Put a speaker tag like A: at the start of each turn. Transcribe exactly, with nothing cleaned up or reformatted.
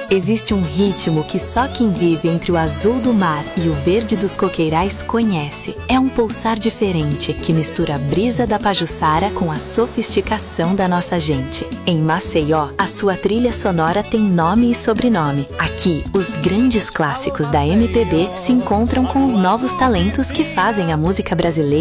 A: Existe um ritmo que só quem vive entre o azul do mar e o verde dos coqueirais conhece. É um pulsar diferente que mistura a brisa da Pajuçara com a sofisticação da nossa gente. Em Maceió, a sua trilha sonora tem nome e sobrenome. Aqui, os grandes clássicos da M P B se encontram com os novos talentos que fazem a música brasileira